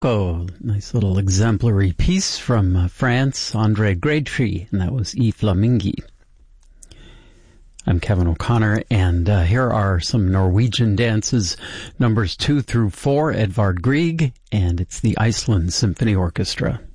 Oh, nice little exemplary piece from France, André Grétry, and that was E Flamingi. I'm Kevin O'Connor, and here are some Norwegian dances, numbers 2 through 4, Edvard Grieg, and it's the Iceland Symphony Orchestra.